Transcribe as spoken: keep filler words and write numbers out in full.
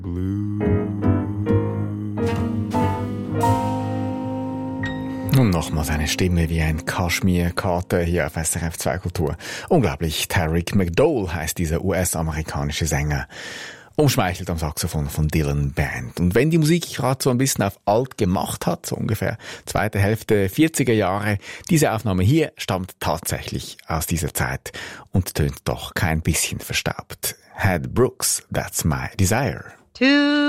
Und nochmals eine Stimme wie ein Kaschmir-Kater hier auf S R F zwei Kultur. Unglaublich. Tarek McDowell heißt dieser U S-amerikanische Sänger. Umschmeichelt am Saxophon von Dylan Band. Und wenn die Musik gerade so ein bisschen auf alt gemacht hat, so ungefähr zweite Hälfte vierziger Jahre, diese Aufnahme hier stammt tatsächlich aus dieser Zeit und tönt doch kein bisschen verstaubt. Had Brooks, That's My Desire. Two